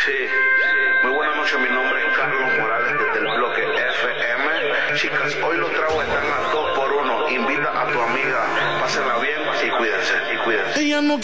Sí, muy buenas noches, mi nombre es Carlos Morales desde el bloque FM. Chicas, hoy los tragos están a 2 por 1. Invita a tu amiga, pásenla bien y cuídense, Ella no